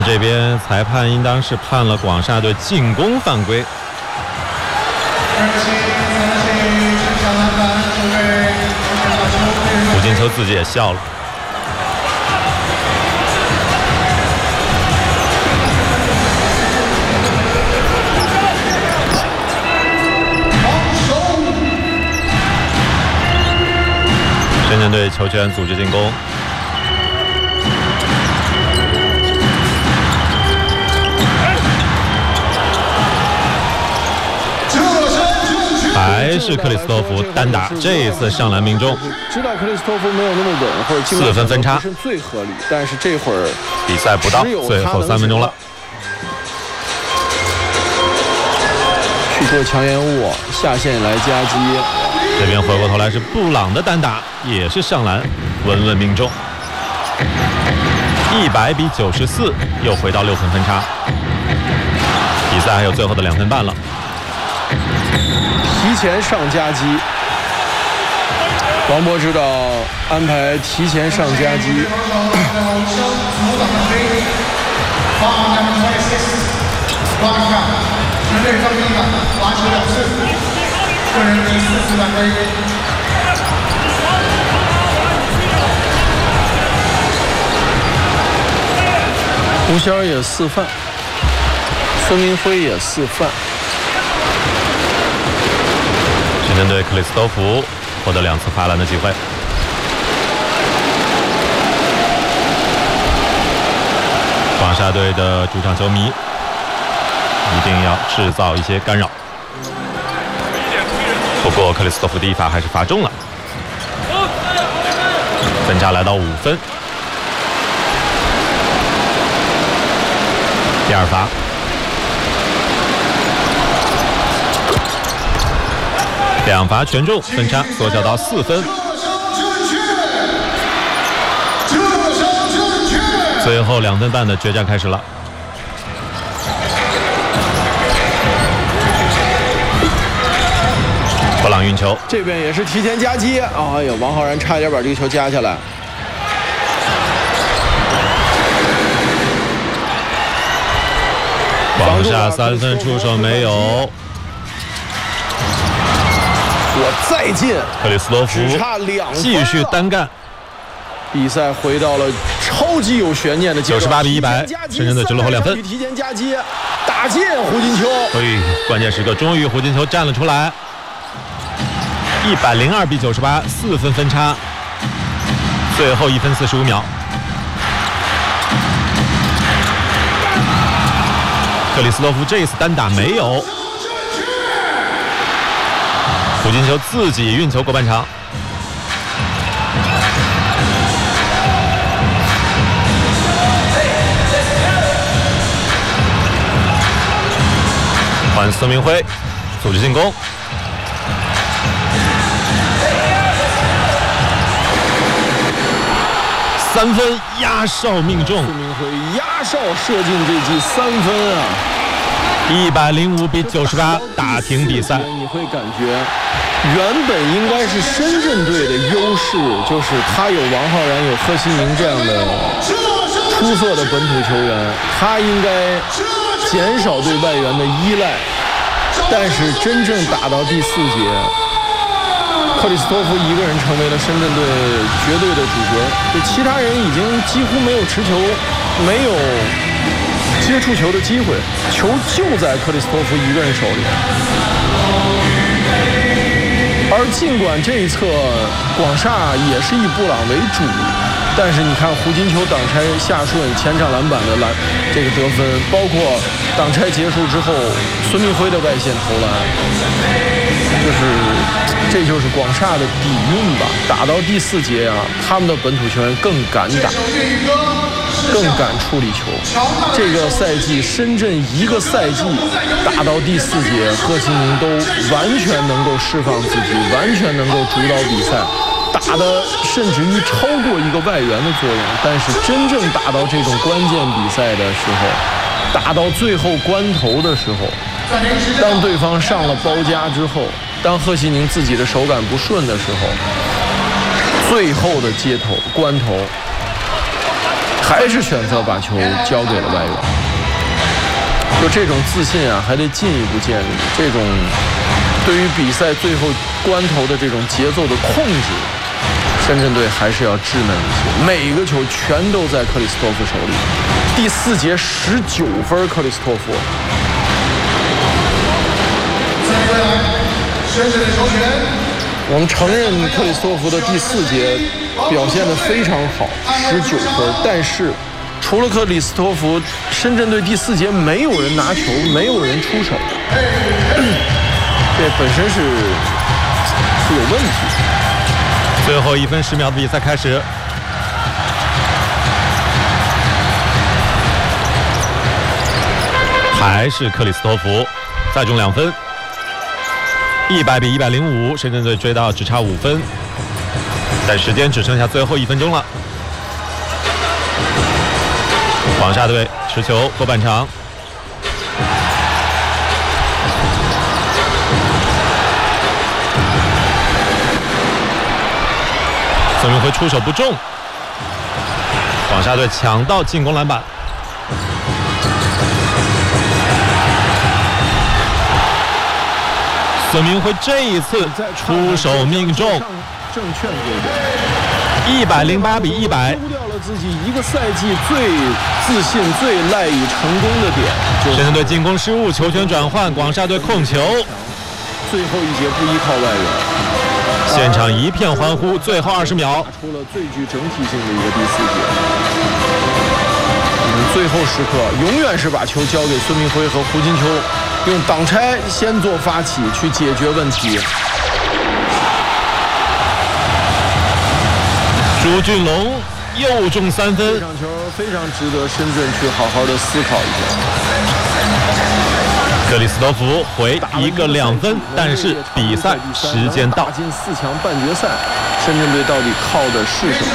这边裁判应当是判了广厦队进攻犯规。胡金秋自己也笑了。深圳队球权组织进攻。还是克里斯托弗单打，这一次上篮命中。 知道克里斯托弗没有那么稳，或者 4分分差不是最合理，但是这会儿比赛不到最后3分钟了。 去做强延误，下线来夹击。 这边回过头来是布朗的单打，也是上篮，稳稳命中。100比94，又回到6分分差。比赛还有最后的2分半了。 提前上夹击，王博知道安排提前上夹击。胡仙也示范，孙明辉也示范。 深圳队克里斯托弗获得2次罚篮的机会。广厦队的主场球迷一定要制造一些干扰。不过克里斯托弗第一罚还是罚中了，分差来到5分。第2罚。2罚全中，分差缩小到4分。最后2分半的决战开始了。布朗运球， 这边也是提前夹击。哎呀，王浩然差一点把这个球夹下来。 广厦3分出手没有。 我再进， 克里斯托弗只差2分， 继续单干。 比赛回到了超级有悬念的阶段。 98比100，深圳队只落后2分。 提前夹击，打进胡金秋。 关键时刻终于胡金秋站了出来。102比98，4分分差。最后1分45秒。克里斯托弗这一次单打没有。胡金秋自己运球过半场。换孙明辉组织进攻。3分压哨命中， 孙明辉压哨射进这记3分啊 ！105比98打停比赛。 你会感觉原本应该是深圳队的优势，就是他有王浩然、有贺新宁这样的出色的本土球员，他应该减少对外援的依赖。但是真正打到第4节，克里斯托弗一个人成为了深圳队绝对的主角，对其他人已经几乎没有持球、没有接触球的机会，球就在克里斯托弗一个人手里。而尽管这一侧广厦也是以布朗为主，但是你看胡金秋挡拆下顺前场篮板的这个得分，包括挡拆结束之后孙明辉的外线投篮，这就是广厦的底蕴吧。打到第4节啊，他们的本土球员更敢打，更敢处理球。这个赛季深圳一个赛季打到第4节，贺新宁都完全能够释放自己，完全能够主导比赛，打的甚至于超过一个外援的作用。但是真正打到这种关键比赛的时候，打到最后关头的时候，当对方上了包夹之后，当贺新宁自己的手感不顺的时候，最后的关头还是选择把球交给了外援。就这种自信啊，还得进一步建立。这种对于比赛最后关头的这种节奏的控制，深圳队还是要稚嫩一些。每一个球全都在克里斯托弗手里。第4节19分，克里斯托弗。我们承认克里斯托弗的第4节表现得非常好，19分，但是除了克里斯托弗，深圳队第4节没有人拿球，没有人出手，这本身是有问题。 最后1分10秒的比赛开始，还是克里斯托弗再中2分，100比105，深圳队追到只差5分，但时间只剩下最后1分钟了。广厦队持球后半场，孙铭徽出手不中，广厦队抢到进攻篮板。孙铭徽这一次出手命中， 正确规 108比100， 丢掉了自己一个赛季最自信、最赖以成功的点。 深圳队进攻失误，球权转换，广厦队控球。 最后1节不依靠外援， 现场一片欢呼。最后20秒， 打出了最具整体性的一个第4节。最后时刻永远是把球交给孙铭徽和胡金秋，用挡拆先做发起去解决问题。 朱俊龙又中3分， 这场球非常值得深圳去好好的思考一下。 克里斯托弗回一个2分，但是比赛时间到， 打进4强半决赛，深圳队到底靠的是什么？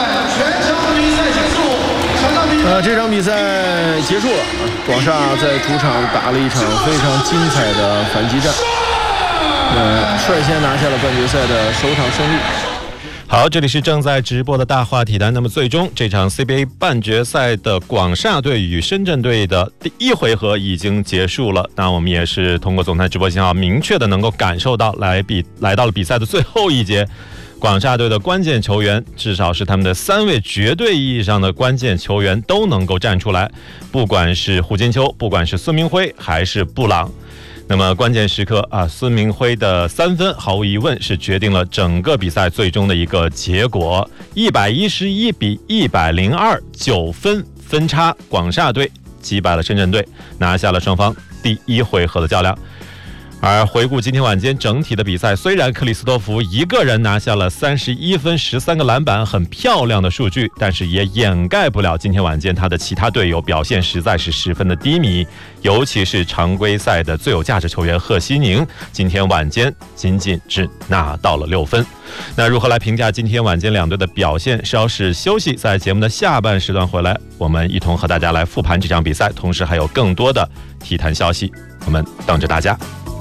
这场比赛结束了，广厦在主场打了一场非常精彩的反击战，率先拿下了半决赛的首场胜利。 好，这里是正在直播的大话体坛。那么最终这场 CBA 半决赛的广厦队与深圳队的第1回合已经结束了。那我们也是通过总台直播信号明确的能够感受到来到了比赛的最后1节，广厦队的关键球员，至少是他们的3位绝对意义上的关键球员都能够站出来，不管是胡金秋，不管是孙铭徽还是布朗。那么关键时刻啊，孙铭徽的3分毫无疑问是决定了整个比赛最终的一个结果，111比102， 9分分差，广厦队击败了深圳队，拿下了双方第1回合的较量。而回顾今天晚间整体的比赛，虽然克里斯托弗一个人拿下了31分13个篮板，很漂亮的数据，但是也掩盖不了今天晚间他的其他队友表现实在是十分的低迷，尤其是常规赛的最有价值球员贺西宁，今天晚间仅仅只拿到了6分。那如何来评价今天晚间两队的表现？稍事休息，在节目的下半时段回来，我们一同和大家来复盘这场比赛，同时还有更多的体坛消息，我们等着大家。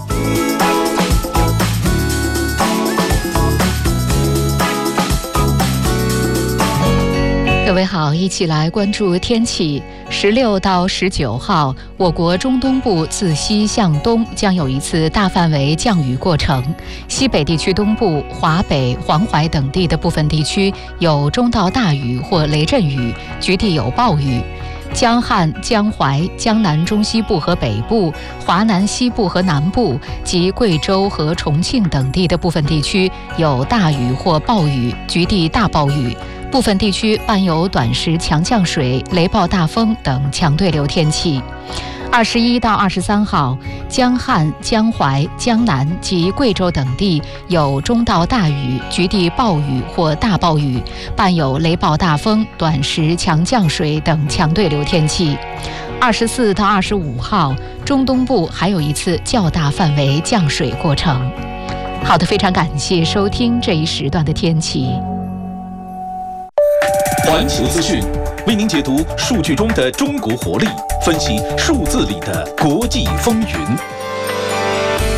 各位好，一起来关注天气。16到19号，我国中东部自西向东将有一次大范围降雨过程，西北地区东部、华北、黄淮等地的部分地区有中到大雨或雷阵雨，局地有暴雨。江汉、江淮、江南中西部和北部、华南西部和南部及贵州和重庆等地的部分地区有大雨或暴雨，局地大暴雨。部分地区伴有短时强降水、雷暴大风等强对流天气。21到23号，江汉、江淮、江南及贵州等地有中到大雨，局地暴雨或大暴雨，伴有雷暴大风、短时强降水等强对流天气。24到25号，中东部还有一次较大范围降水过程。好的，非常感谢收听这一时段的天气。 环球资讯为您解读数据中的中国活力，分析数字里的国际风云。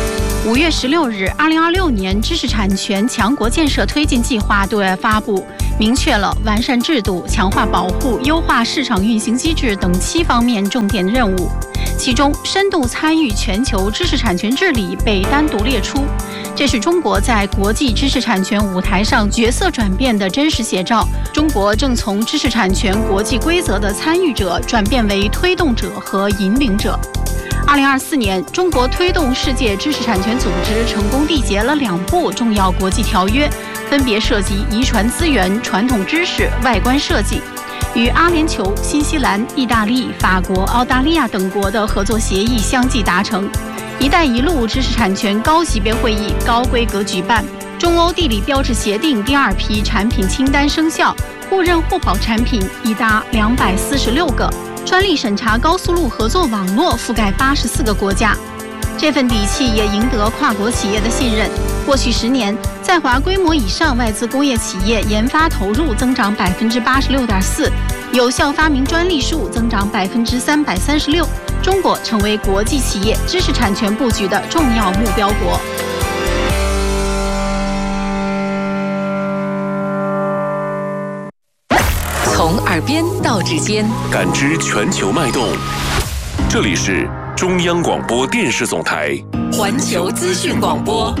5月16日，2026年知识产权强国建设推进计划对外发布。 明确了完善制度、强化保护、优化市场运行机制等7方面重点任务。其中，深度参与全球知识产权治理被单独列出，这是中国在国际知识产权舞台上角色转变的真实写照。中国正从知识产权国际规则的参与者转变为推动者和引领者。2024年，中国推动世界知识产权组织成功缔结了2部重要国际条约，分别涉及遗传资源、传统知识、外观设计。与阿联酋、新西兰、意大利、法国、澳大利亚等国的合作协议相继达成。“一带一路”知识产权高级别会议高规格举办。中欧地理标志协定第2批产品清单生效，互认互保产品已达246个。专利审查高速路合作网络覆盖84个国家。这份底气也赢得跨国企业的信任。过去10年，在华规模以上外资工业企业研发投入增长86.4%，有效发明专利数增长336%。中国成为国际企业知识产权布局的重要目标国。 从耳边到指尖， 感知全球脉动。这里是中央广播电视总台环球资讯广播。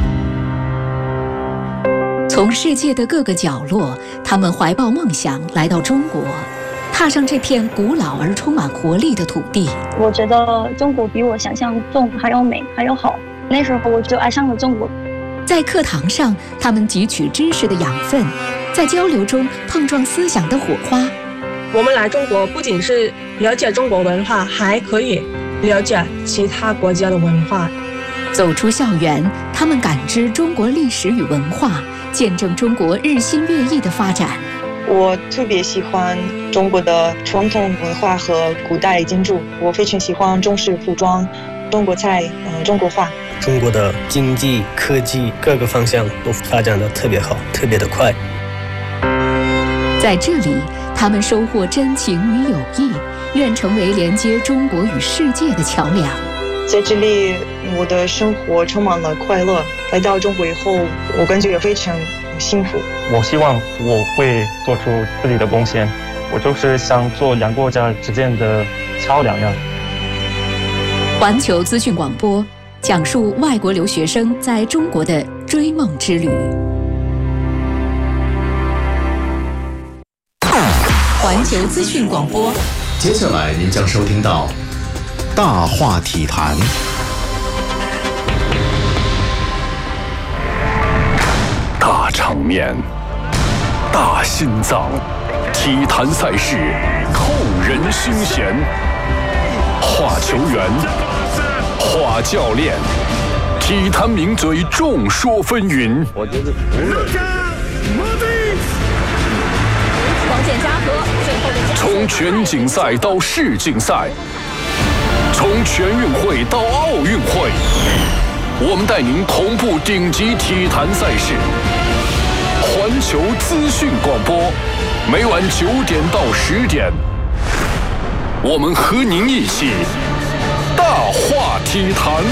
从世界的各个角落，他们怀抱梦想来到中国，踏上这片古老而充满活力的土地。 我觉得中国比我想象中还要美，还要好。那时候我就爱上了中国。 在课堂上，他们汲取知识的养分，在交流中碰撞思想的火花。 我们来中国不仅是了解中国文化，还可以了解其他国家的文化。 走出校园，他们感知中国历史与文化，见证中国日新月异的发展。 我特别喜欢中国的传统文化和古代建筑，我非常喜欢中式服装、中国菜、中国画。 中国的经济、科技各个方向都发展得特别好，特别的快。 在这里，他们收获真情与友谊，愿成为连接中国与世界的桥梁。 在这里，我的生活充满了快乐。来到中国以后，我感觉也非常幸福。 我希望我会做出自己的贡献，我就是想做2国家之间的桥梁呀。 环球资讯广播讲述外国留学生在中国的追梦之旅。环球资讯广播， 接下来您将收听到大话体坛。 大场面，大心脏，体坛赛事扣人心弦。话球员，话教练，体坛名嘴众说纷纭。 我觉得不是。 光剑加和，最后的从全锦赛到世锦赛，从全运会到奥运会，我们带您同步顶级体坛赛事。环球资讯广播，每晚9点到10点，我们和您一起大话体坛。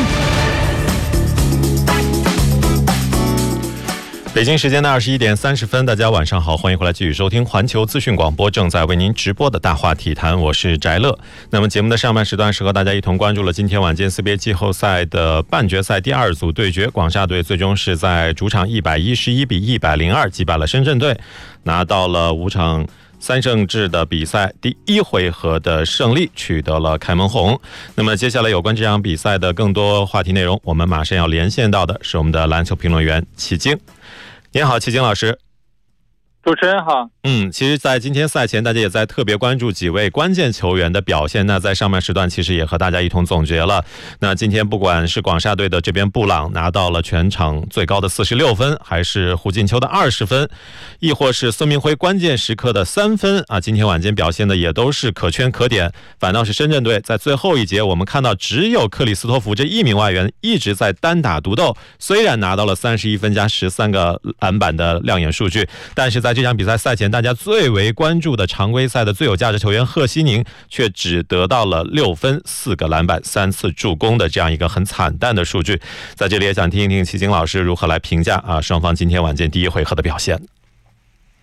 北京时间的21点30分，大家晚上好，欢迎回来继续收听环球资讯广播正在为您直播的大话体坛，我是翟乐。那么节目的上半时段是和大家一同关注了今天晚间 CBA 季后赛的半决赛第2组对决，广厦队最终是在主场111比102击败了深圳队，拿到了5场3胜制的比赛第1回合的胜利，取得了开门红。那么接下来有关这场比赛的更多话题内容，我们马上要连线到的是我们的篮球评论员齐晶。您好，齐晶老师。 主持人好。 其实在今天赛前大家也在特别关注几位关键球员的表现，那在上半时段其实也和大家一同总结了。那今天不管是广厦队的这边布朗拿到了全场最高的46分，还是胡金秋的20分，亦或是孙明辉关键时刻的3分啊，今天晚间表现的也都是可圈可点。反倒是深圳队在最后一节，我们看到只有克里斯托弗这1名外援一直在单打独斗，虽然拿到了31分加13个篮板的亮眼数据，但是在这场比赛赛前大家最为关注的常规赛的最有价值球员贺西宁，却只得到了6分4个篮板3次助攻的这样一个很惨淡的数据。在这里也想听一听齐晶老师如何来评价双方今天晚间第1回合的表现。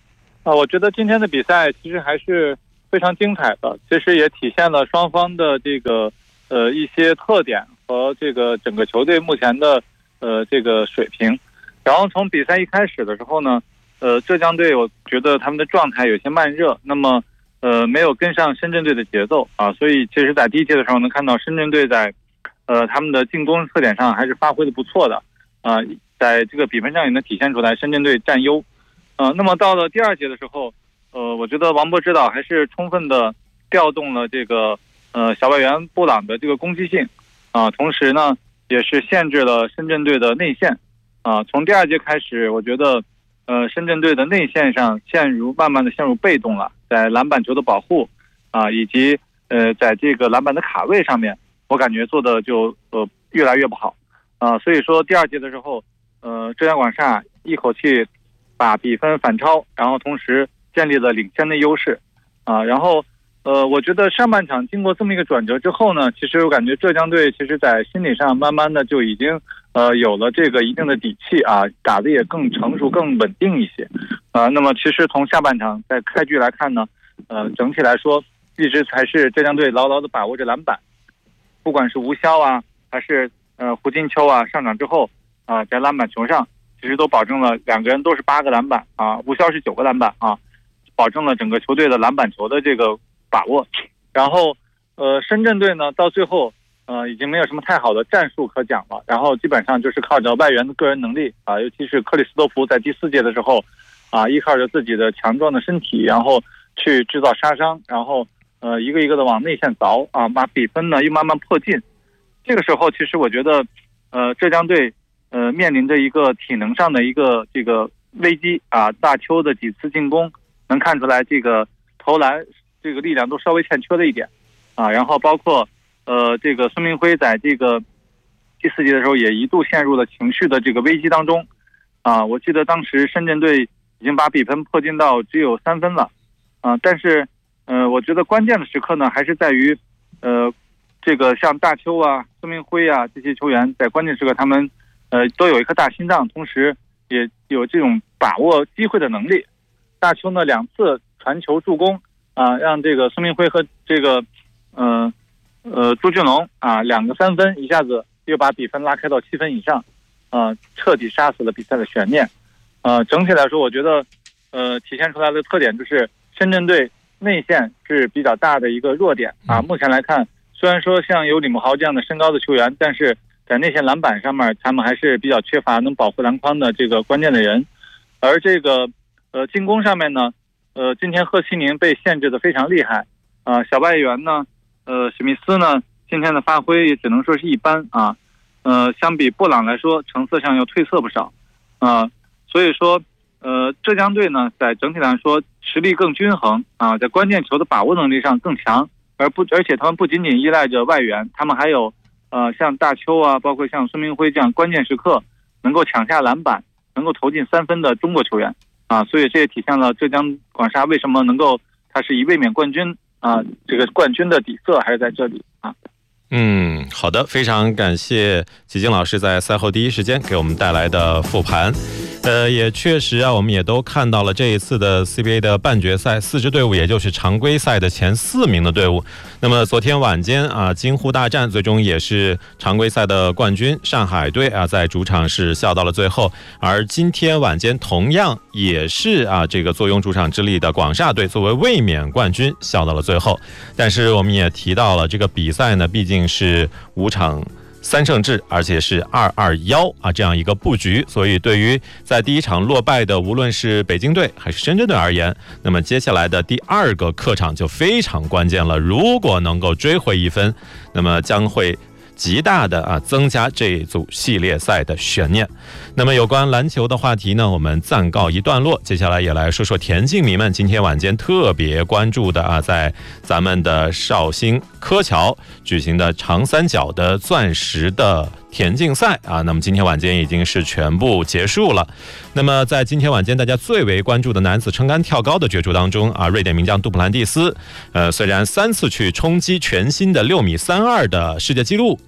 我觉得今天的比赛其实还是非常精彩的，其实也体现了双方的这个一些特点和这个整个球队目前的这个水平。然后从比赛一开始的时候呢，浙江队我觉得他们的状态有些慢热，那么没有跟上深圳队的节奏啊，所以其实在第一节的时候能看到深圳队在他们的进攻特点上还是发挥的不错的啊，在这个比分上也能体现出来深圳队占优。那么到了第二节的时候，我觉得王博指导还是充分的调动了这个小外援布朗的这个攻击性啊，同时呢也是限制了深圳队的内线啊。从第二节开始，我觉得深圳队的内线上慢慢的陷入被动了，在篮板球的保护啊，以及在这个篮板的卡位上面，我感觉做的就越来越不好啊。所以说第二节的时候，浙江广厦一口气把比分反超，然后同时建立了领先的优势啊。然后我觉得上半场经过这么一个转折之后呢，其实我感觉浙江队其实在心理上慢慢的就已经有了这个一定的底气啊，打得也更成熟更稳定一些那么其实从下半场在开局来看呢，整体来说一直还是浙江队牢牢的把握着篮板，不管是吴骁啊还是胡金秋啊，上场之后在篮板球上其实都保证了两个人都是8个篮板啊，吴骁是9个篮板啊，保证了整个球队的篮板球的这个把握。然后深圳队呢到最后已经没有什么太好的战术可讲了，然后基本上就是靠着外援的个人能力啊，尤其是克里斯多福在第4节的时候依靠着自己的强壮的身体，然后去制造杀伤，然后一个一个的往内线凿啊，把比分呢又慢慢迫近。这个时候其实我觉得浙江队面临着一个体能上的一个这个危机啊，大邱的几次进攻能看出来这个投篮这个力量都稍微欠缺了一点啊，然后包括这个孙明辉在这个第4节的时候也一度陷入了情绪的这个危机当中啊。我记得当时深圳队已经把比分迫近到只有3分了啊，但是我觉得关键的时刻呢还是在于这个像大邱啊孙明辉啊这些球员在关键时刻他们都有一颗大心脏，同时也有这种把握机会的能力。大邱呢2次传球助攻啊，让这个孙明辉和这个朱俊龙啊2个3分，一下子又把比分拉开到7分以上彻底杀死了比赛的悬念整体来说我觉得体现出来的特点就是深圳队内线是比较大的一个弱点啊。目前来看，虽然说像有李慕豪这样的身高的球员，但是在内线篮板上面他们还是比较缺乏能保护篮筐的这个关键的人。而这个进攻上面呢今天贺西宁被限制的非常厉害小外援呢史密斯呢今天的发挥也只能说是一般啊相比布朗来说成色上要褪色不少所以说浙江队呢在整体来说实力更均衡在关键球的把握能力上更强，而且他们不仅仅依赖着外援，他们还有像大邱啊包括像孙明辉这样关键时刻能够抢下篮板能够投进3分的中国球员所以这也体现了浙江广厦为什么能够它是以卫冕冠军这个冠军的底色还是在这里好的，非常感谢吉金老师在赛后第一时间给我们带来的复盘。也确实我们也都看到了这一次的 CBA 的半决赛4支队伍，也就是常规赛的前4名的队伍。那么昨天晚间京沪大战最终也是常规赛的冠军上海队在主场是笑到了最后，而今天晚间同样也是这个坐拥主场之力的广厦队作为卫冕冠军笑到了最后。但是我们也提到了这个比赛呢，毕竟是5场3胜制，而且是2-2-1这样一个布局，所以对于在第一场落败的无论是北京队还是深圳队而言，那么接下来的第2个客场就非常关键了。如果能够追回1分，那么将会极大的增加这一组系列赛的悬念。那么有关篮球的话题呢，我们暂告一段落，接下来也来说说田径迷们今天晚间特别关注的在咱们的绍兴柯桥举行的长三角的钻石的田径赛那么今天晚间已经是全部结束了。那么在今天晚间大家最为关注的男子撑杆跳高的角逐当中瑞典名将杜普兰蒂斯虽然3次去冲击全新的6.32米的世界纪录，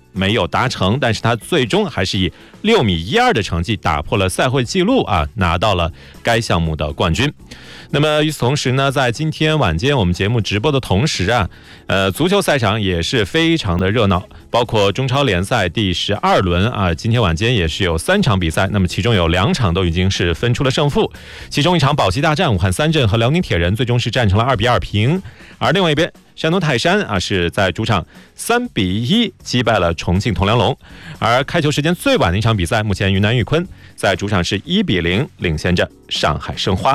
没有达成，但是他最终还是以6.12米的成绩打破了赛会纪录啊，拿到了该项目的冠军。那么与此同时呢，在今天晚间我们节目直播的同时啊，足球赛场也是非常的热闹，包括中超联赛第12轮啊，今天晚间也是有3场比赛，那么其中有2场都已经是分出了胜负，其中一场宝鸡大战武汉三镇和辽宁铁人最终是战成了2-2平，而另外一边山东泰山啊是在主场3-1击败了重庆铜梁龙，而开球时间最晚的一场比赛，目前云南玉坤在主场是1-0领先着上海申花。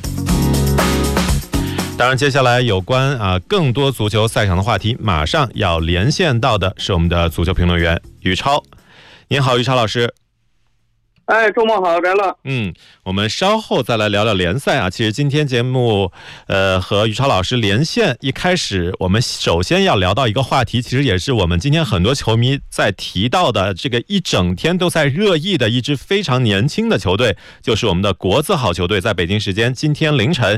当然接下来有关更多足球赛场的话题，马上要连线到的是我们的足球评论员于超。您好，于超老师。 周末好，来了。 我们稍后再来聊聊联赛啊。其实今天节目和于超老师连线，一开始我们首先要聊到一个话题，其实也是我们今天很多球迷在提到的，这个一整天都在热议的一支非常年轻的球队，就是我们的国字号球队，在北京时间今天凌晨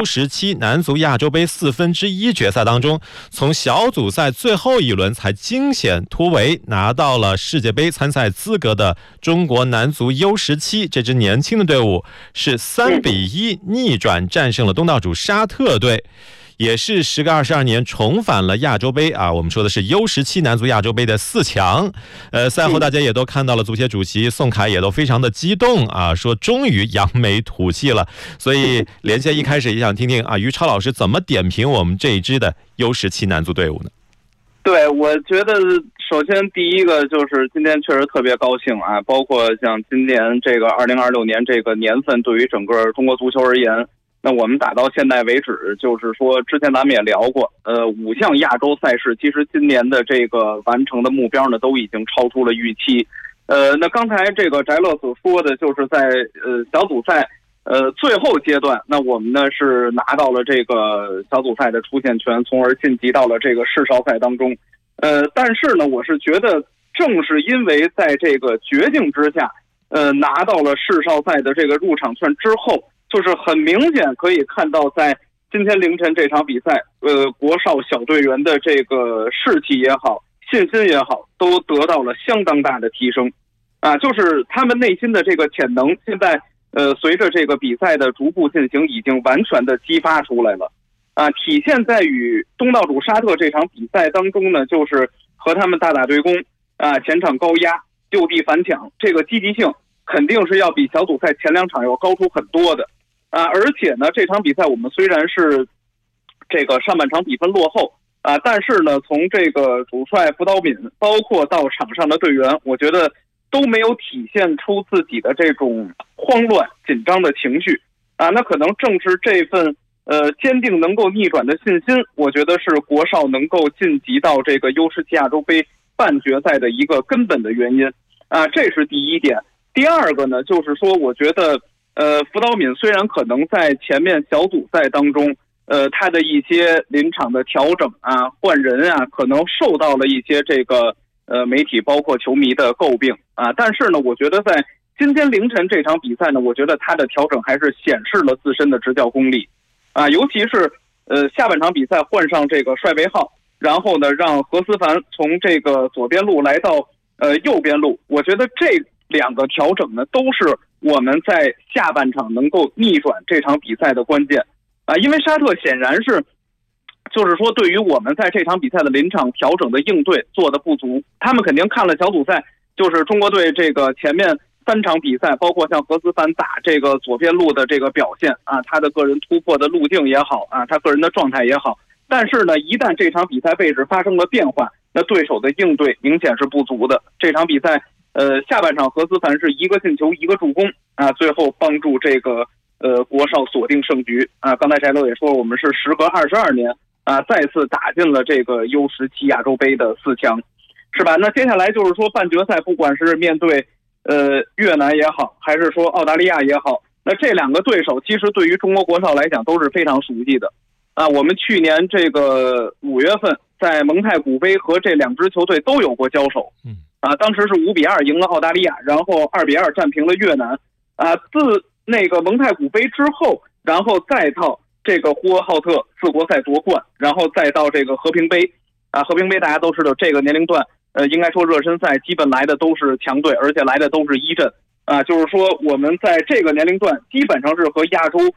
U17 男足亚洲杯1/4决赛当中，从小组赛最后一轮才惊险突围拿到了世界杯参赛资格的中国男足U17，这支年轻的队伍是3-1逆转战胜了东道主沙特队，也是时隔22年重返了亚洲杯啊。我们说的是 U17 男足亚洲杯的4强。赛后大家也都看到了，足协主席宋凯也都非常的激动啊，说终于扬眉吐气了。所以连线一开始也想听听啊，于超老师怎么点评我们这一支的 U17 男足队伍呢？ 对，我觉得首先第一个就是今天确实特别高兴啊，包括像今年这个2026年这个年份，对于整个中国足球而言，那我们打到现在为止，就是说之前咱们也聊过，5项亚洲赛事，其实今年的这个完成的目标呢，都已经超出了预期。那刚才这个翟乐所说的，就是在小组赛最后阶段，那我们呢是拿到了这个小组赛的出线权，从而晋级到了这个世少赛当中。但是呢，我是觉得正是因为在这个绝境之下，拿到了世少赛的这个入场券之后，就是很明显可以看到，在今天凌晨这场比赛，国少小队员的这个士气也好，信心也好，都得到了相当大的提升，啊，就是他们内心的这个潜能，现在随着这个比赛的逐步进行，已经完全的激发出来了。体现在与东道主沙特这场比赛当中呢，就是和他们大打对攻，前场高压，就地反抢，这个积极性肯定是要比小组赛前2场要高出很多的。而且呢，这场比赛我们虽然是这个上半场比分落后，但是呢，从这个主帅辅导敏，包括到场上的队员，我觉得都没有体现出自己的这种慌乱紧张的情绪。那可能正是这份坚定能够逆转的信心，我觉得是国少能够晋级到这个 U17 亚洲杯半决赛的一个根本的原因。这是第一点。第二个呢，就是说我觉得辅导敏虽然可能在前面小组赛当中他的一些临场的调整换人可能受到了一些这个媒体包括球迷的诟病但是呢，我觉得在今天凌晨这场比赛呢，我觉得他的调整还是显示了自身的执教功力尤其是下半场比赛换上这个帅贝浩，然后呢让何思凡从这个左边路来到右边路，我觉得这2个调整呢都是我们在下半场能够逆转这场比赛的关键因为沙特显然是就是说对于我们在这场比赛的临场调整的应对做的不足，他们肯定看了小组赛，就是中国队这个前面3场比赛，包括像何思凡打这个左边路的这个表现他的个人突破的路径也好他个人的状态也好，但是呢，一旦这场比赛位置发生了变化，那对手的应对明显是不足的。这场比赛下半场何思凡是1个进球1个助攻最后帮助这个国少锁定胜局刚才翟乐也说我们是时隔22年再次打进了这个 U17 亚洲杯的4强，是吧？那接下来就是说半决赛，不管是面对越南也好，还是说澳大利亚也好，那这2个对手其实对于中国国少来讲都是非常熟悉的我们去年这个5月份在蒙太古杯和这2支球队都有过交手当时是5-2赢了澳大利亚，然后2-2战平了越南自那个蒙太古杯之后，然后再到这个呼和浩特4国赛夺冠，然后再到这个和平杯和平杯大家都知道这个年龄段应该说热身赛基本来的都是强队，而且来的都是一阵啊，就是说我们在这个年龄段基本上是和亚洲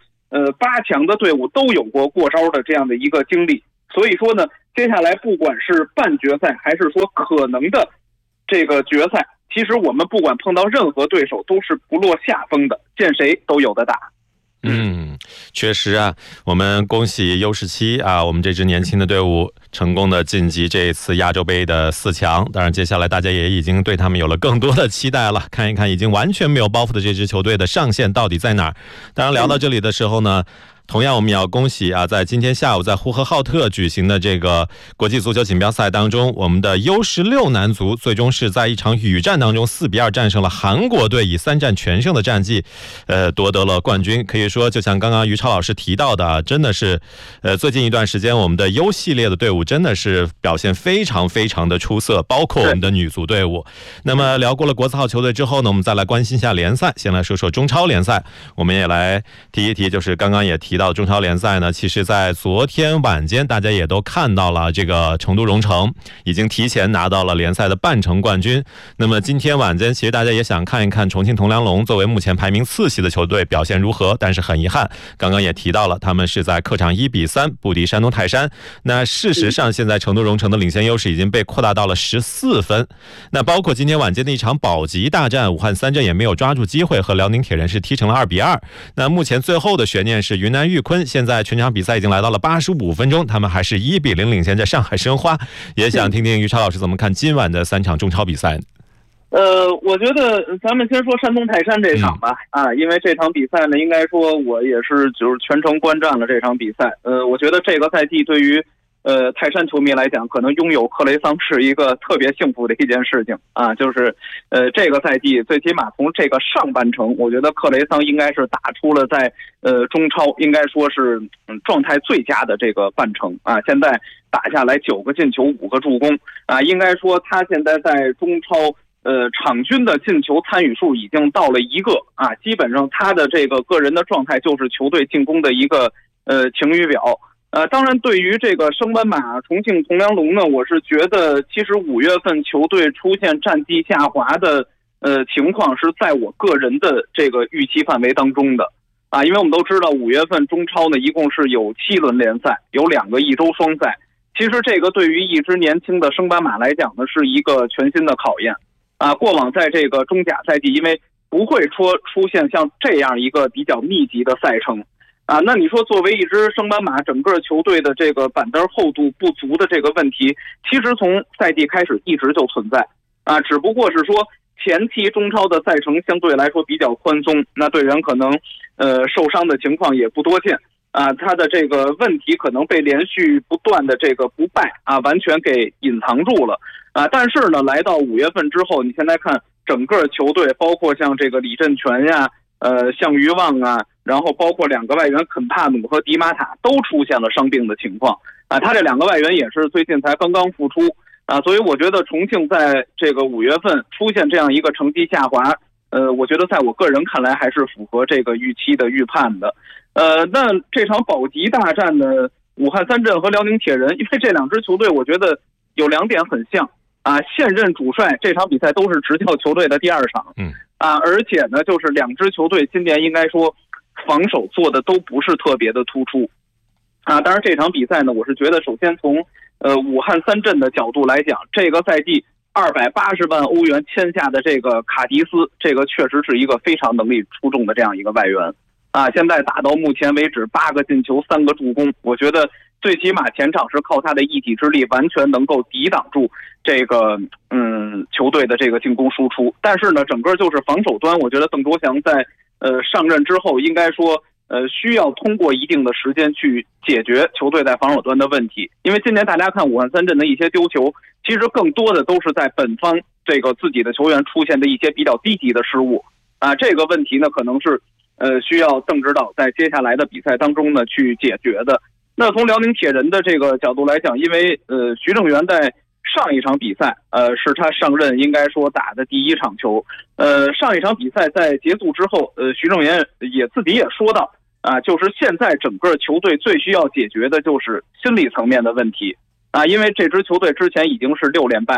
8强的队伍都有过招的这样的一个经历。所以说呢，接下来不管是半决赛还是说可能的这个决赛，其实我们不管碰到任何对手都是不落下风的，见谁都有的打。 确实啊，我们恭喜U17啊，我们这支年轻的队伍成功的晋级这一次亚洲杯的4强。当然接下来大家也已经对他们有了更多的期待了，看一看已经完全没有包袱的这支球队的上限到底在哪儿。当然聊到这里的时候呢，同样我们也要恭喜啊，在今天下午在呼和浩特举行的这个国际足球锦标赛当中，我们的 U16 男足最终是在一场雨战当中4-2战胜了韩国队，以3战全胜的战绩夺得了冠军。可以说就像刚刚于超老师提到的啊，真的是最近一段时间我们的 U 系列的队伍真的是表现非常非常的出色，包括我们的女足队伍。那么聊过了国字号球队之后呢，我们再来关心一下联赛，先来说说中超联赛。我们也来提一提，就是刚刚也提到中超联赛呢，其实在昨天晚间大家也都看到了，这个成都蓉城已经提前拿到了联赛的半程冠军。那么今天晚间其实大家也想看一看重庆铜梁龙作为目前排名次席的球队表现如何，但是很遗憾刚刚也提到了，他们是在客场1-3不敌山东泰山。那事实上现在成都蓉城的领先优势已经被扩大到了14分。那包括今天晚间的一场保级大战，武汉三镇也没有抓住机会和辽宁铁人是踢成了2-2。那目前最后的悬念是云南玉坤，现在全场比赛已经来到了85分钟，他们还是1-0领先在上海申花。也想听听于超老师怎么看今晚的3场中超比赛呢？ 我觉得咱们先说山东泰山这场吧，因为这场比赛呢，应该说我也是就是全程观战了这场比赛。我觉得这个赛季对于泰山球迷来讲，可能拥有克雷桑是一个特别幸福的一件事情啊，就是这个赛季最起码从这个上半程，我觉得克雷桑应该是打出了在中超应该说是状态最佳的这个半程啊，现在打下来9个进球5个助攻啊，应该说他现在在中超场均的进球参与数已经到了1个啊，基本上他的这个个人的状态就是球队进攻的一个晴雨表。当然对于这个升班马重庆铜梁龙呢，我是觉得其实5月份球队出现战绩下滑的情况是在我个人的这个预期范围当中的啊，因为我们都知道5月份中超呢一共是有7轮联赛，有2个一周双赛。其实这个对于一支年轻的升班马来讲呢，是一个全新的考验啊。过往在这个中甲赛季，因为不会说出现像这样一个比较密集的赛程啊，那你说作为一支升班马，整个球队的这个板凳厚度不足的这个问题，其实从赛季开始一直就存在啊，只不过是说前期中超的赛程相对来说比较宽松，那队员可能受伤的情况也不多见啊，他的这个问题可能被连续不断的这个不败啊完全给隐藏住了啊。但是呢，来到5月份之后，你现在看整个球队，包括像这个李振权呀、项余旺啊，然后包括2个外援肯帕努和迪马塔都出现了伤病的情况啊，他这2个外援也是最近才刚刚复出啊，所以我觉得重庆在这个5月份出现这样一个成绩下滑，我觉得在我个人看来还是符合这个预期的预判的。那这场保级大战呢，武汉三镇和辽宁铁人，因为这2支球队我觉得有2点很像啊，现任主帅这场比赛都是执教球队的第2场，而且呢，就是2支球队今年应该说防守做的都不是特别的突出啊。当然这场比赛呢，我是觉得首先从武汉三镇的角度来讲，这个赛季280万欧元签下的这个卡迪斯，这个确实是一个非常能力出众的这样一个外援啊。现在打到目前为止8个进球3个助攻，我觉得最起码前场是靠他的一己之力完全能够抵挡住这个球队的这个进攻输出。但是呢，整个就是防守端，我觉得邓卓翔在上任之后应该说需要通过一定的时间去解决球队在防守端的问题。因为今年大家看武汉三镇的一些丢球，其实更多的都是在本方这个自己的球员出现的一些比较低级的失误啊，这个问题呢可能是需要邓指导在接下来的比赛当中呢去解决的。那从辽宁铁人的这个角度来讲，因为徐正元在上一场比赛是他上任应该说打的第1场球，上一场比赛在结束之后，徐正元也自己也说到啊，就是现在整个球队最需要解决的就是心理层面的问题啊，因为这支球队之前已经是6连败了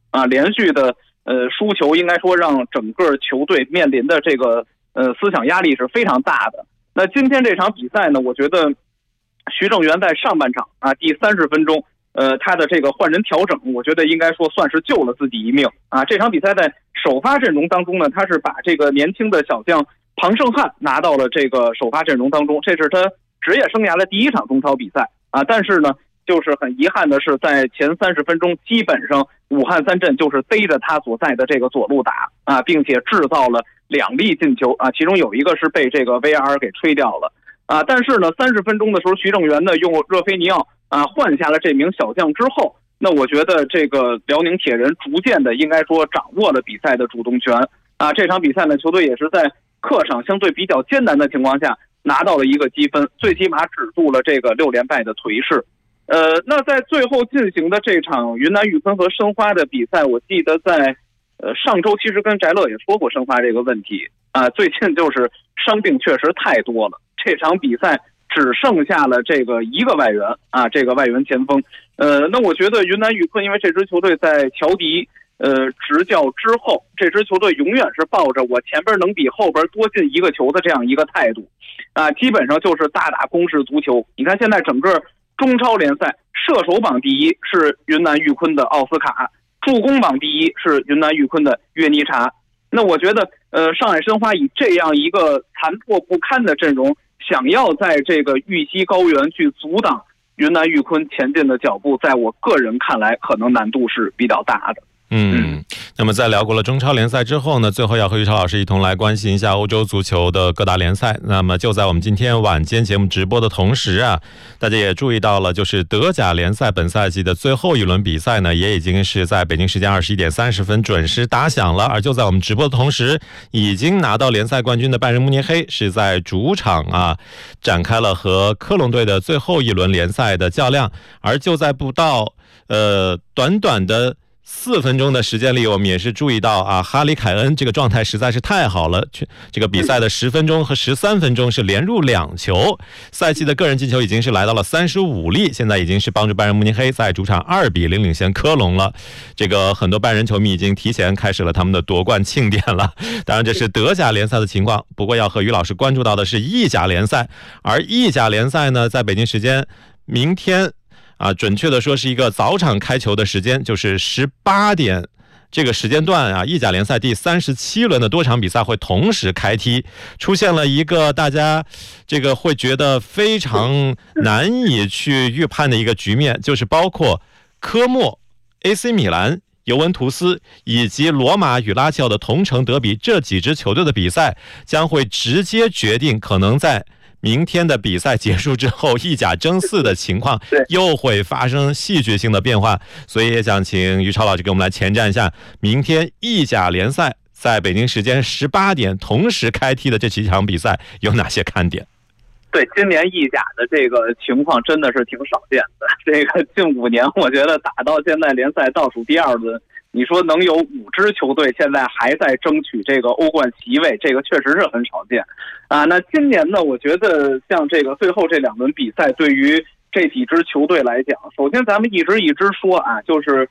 啊，连续的输球，应该说让整个球队面临的这个思想压力是非常大的。那今天这场比赛呢，我觉得徐正源在上半场啊第30分钟，他的这个换人调整，我觉得应该说算是救了自己一命啊。这场比赛在首发阵容当中呢，他是把这个年轻的小将庞胜汉拿到了这个首发阵容当中，这是他职业生涯的第一场中超比赛啊。但是呢，就是很遗憾的是，在前30分钟，基本上武汉三镇就是逮着他所在的这个左路打啊，并且制造了2粒进球啊，其中有一个是被这个 VAR 给吹掉了啊。但是呢，30分钟的时候，徐正源呢用热菲尼奥啊换下了这名小将之后，那我觉得这个辽宁铁人逐渐的应该说掌握了比赛的主动权啊。这场比赛呢，球队也是在客场相对比较艰难的情况下拿到了一个积分，最起码止住了这个6连败的颓势。那在最后进行的这场云南玉坤和申花的比赛，我记得在上周其实跟翟乐也说过申花这个问题啊，最近就是伤病确实太多了，这场比赛只剩下了这个一个外援啊，这个外援前锋。那我觉得云南玉坤因为这支球队在乔迪执教之后，这支球队永远是抱着我前边能比后边多进一个球的这样一个态度啊，基本上就是大打攻势足球。你看现在整个中超联赛射手榜第一是云南玉坤的奥斯卡，助攻榜第一是云南玉坤的约尼查。那我觉得上海申花以这样一个残破不堪的阵容，想要在这个玉溪高原去阻挡云南玉坤前进的脚步，在我个人看来可能难度是比较大的。 那么在聊过了中超联赛之后呢，最后要和于超老师一同来关心一下欧洲足球的各大联赛。那么就在我们今天晚间节目直播的同时啊，大家也注意到了，就是德甲联赛本赛季的最后一轮比赛呢，也已经是在北京时间21点30分准时打响了。而就在我们直播的同时，已经拿到联赛冠军的拜仁慕尼黑是在主场啊展开了和科隆队的最后一轮联赛的较量。而就在不到短短的4分钟的时间里，我们也是注意到啊，哈里凯恩这个状态实在是太好了，这个比赛的10分钟和13分钟是连入2球，赛季的个人进球已经是来到了35粒，现在已经是帮助拜仁慕尼黑在主场2比0领先科隆了。这个很多拜仁球迷已经提前开始了他们的夺冠庆典了。当然这是德甲联赛的情况，不过要和于老师关注到的是意甲联赛，而意甲联赛呢，在北京时间明天准确的说是一个早场开球的时间，就是18点这个时间段啊，意甲联赛第37轮的多场比赛会同时开踢，出现了一个大家这个会觉得非常难以去预判的一个局面，就是包括科莫、AC 米兰、尤文图斯以及罗马与拉齐奥的同城德比这几支球队的比赛，将会直接决定可能在明天的比赛结束之后，意甲争4的情况又会发生戏剧性的变化。所以也想请于超老师给我们来前瞻一下明天意甲联赛在北京时间18点同时开踢的这几场比赛有哪些看点。 对，今年意甲的这个情况真的是挺少见的，这个近5年我觉得打到现在联赛倒数第2轮，你说能有5支球队现在还在争取这个欧冠席位，这个确实是很少见啊。那今年呢，我觉得像这个最后这2轮比赛，对于这几支球队来讲，首先咱们一支说啊，就是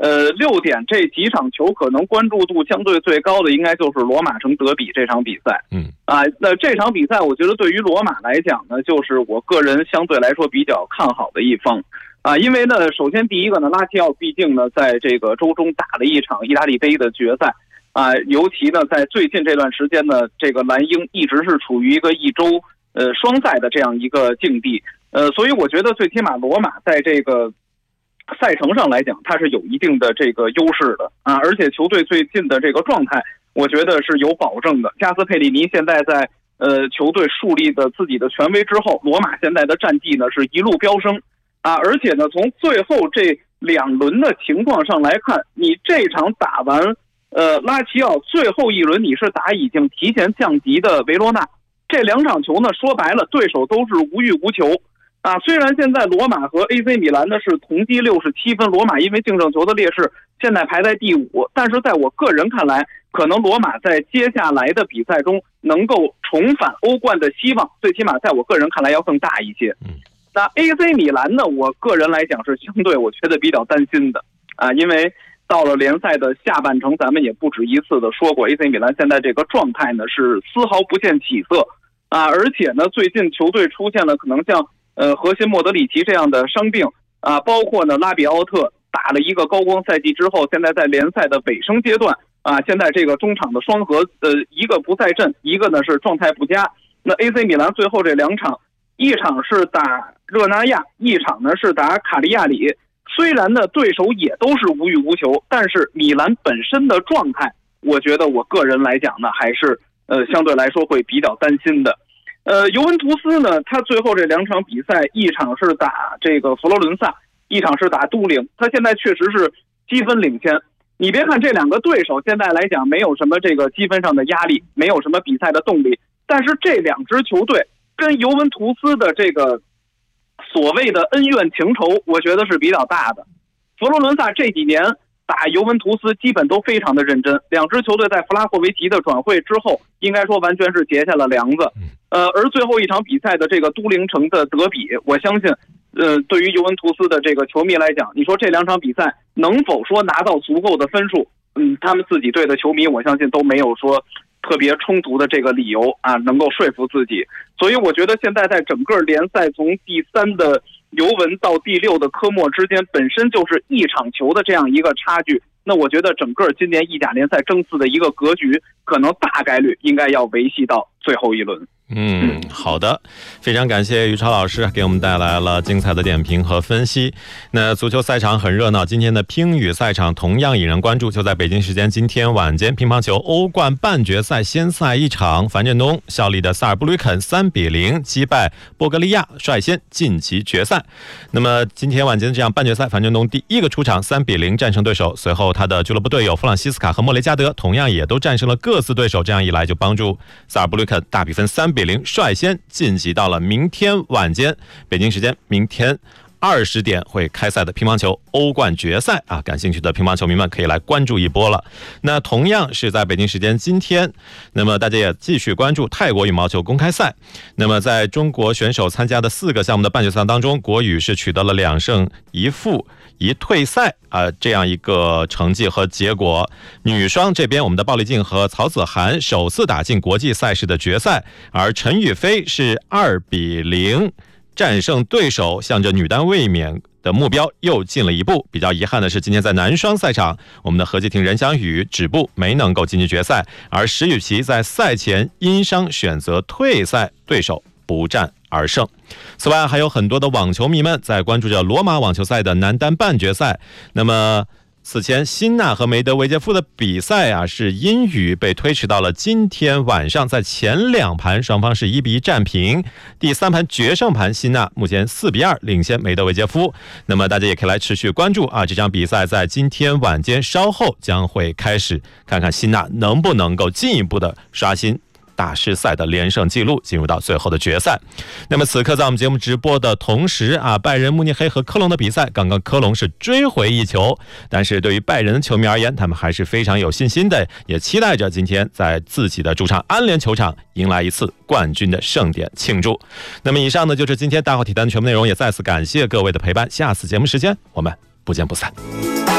6点这几场球可能关注度相对最高的应该就是罗马城德比这场比赛。那这场比赛我觉得对于罗马来讲呢，就是我个人相对来说比较看好的一方啊，因为呢，首先第一个呢，拉齐奥毕竟呢在这个周中打了一场意大利杯的决赛啊，尤其呢在最近这段时间呢，这个蓝鹰一直是处于一个一周双赛的这样一个境地，所以我觉得最起码罗马在这个赛程上来讲，它是有一定的这个优势的啊，而且球队最近的这个状态，我觉得是有保证的。加斯佩里尼现在在球队树立的自己的权威之后，罗马现在的战绩呢是一路飙升啊，而且呢从最后这2轮的情况上来看，你这场打完拉齐奥，最后一轮你是打已经提前降级的维罗纳，这2场球呢说白了对手都是无欲无求啊，虽然现在罗马和 AC 米兰呢是同积67分，罗马因为净胜球的劣势现在排在第5，但是在我个人看来，可能罗马在接下来的比赛中能够重返欧冠的希望，最起码在我个人看来要更大一些。那 AC 米兰呢，我个人来讲是相对我觉得比较担心的啊，因为到了联赛的下半程，咱们也不止一次的说过 ，AC 米兰现在这个状态呢是丝毫不见起色啊，而且呢，最近球队出现了可能像核心莫德里奇这样的伤病啊，包括呢拉比奥特打了一个高光赛季之后，现在在联赛的尾声阶段啊，现在这个中场的双核一个不在阵，一个呢是状态不佳。那 AC 米兰最后这2场，一场是打热那亚，一场呢是打卡利亚里。虽然呢对手也都是无欲无求，但是米兰本身的状态，我觉得我个人来讲呢，还是相对来说会比较担心的。尤文图斯呢，他最后这2场比赛，一场是打这个佛罗伦萨，一场是打都灵，他现在确实是积分领先。你别看这2个对手现在来讲没有什么这个积分上的压力，没有什么比赛的动力，但是这2支球队跟尤文图斯的这个所谓的恩怨情仇，我觉得是比较大的。佛罗伦萨这几年打尤文图斯基本都非常的认真，2支球队在弗拉霍维奇的转会之后，应该说完全是结下了梁子。而最后一场比赛的这个都灵城的德比，我相信对于尤文图斯的这个球迷来讲，你说这2场比赛能否说拿到足够的分数，他们自己队的球迷我相信都没有说特别充足的这个理由啊，能够说服自己。所以我觉得现在在整个联赛从第3的尤文到第6的科莫之间，本身就是1场球的这样一个差距。那我觉得整个今年意甲联赛争四的一个格局，可能大概率应该要维系到最后一轮。 好的，非常感谢于超老师给我们带来了精彩的点评和分析。那足球赛场很热闹，今天的乒羽赛场同样引人关注。就在北京时间今天晚间，乒乓球欧冠半决赛先赛一场，樊振东效力的萨尔布吕肯3-0击败波格利亚，率先晋级决赛。那么今天晚间的这样半决赛，樊振东第一个出场3-0战胜对手，随后他的俱乐部队友弗朗西斯卡和莫雷加德同样也都战胜了各自对手，这样一来就帮助萨尔布吕肯大比分3-0率先晋级到了明天晚间北京时间明天20点会开赛的乒乓球欧冠决赛啊，感兴趣的乒乓球迷们可以来关注一波了。那同样是在北京时间今天，那么大家也继续关注泰国羽毛球公开赛。那么在中国选手参加的4个项目的半决赛当中，国羽是取得了2胜1负1退赛这样一个成绩和结果。女双这边，我们的鲍丽静和曹子涵首次打进国际赛事的决赛，而陈雨菲是2-0战胜对手，向着女单卫冕的目标又进了一步。比较遗憾的是，今天在男双赛场，我们的何继婷、任翔宇止步，没能够晋级决赛，而石宇奇在赛前因伤选择退赛，对手不战而胜。此外，还有很多的网球迷们在关注着罗马网球赛的男单半决赛。那么此前辛纳和梅德韦杰夫的比赛是因雨被推迟到了今天晚上，在前2盘双方是1-1战平，第3盘决胜盘辛纳目前4-2领先梅德韦杰夫。那么大家也可以来持续关注这场比赛在今天晚间稍后将会开始，看看辛纳能不能够进一步的刷新大师赛的连胜纪录，进入到最后的决赛。那么此刻在我们节目直播的同时拜仁慕尼黑和科隆的比赛，刚刚科隆是追回1球，但是对于拜仁的球迷而言，他们还是非常有信心的，也期待着今天在自己的主场安联球场迎来一次冠军的盛典庆祝。那么以上呢就是今天大话体坛的全部内容，也再次感谢各位的陪伴，下次节目时间我们不见不散。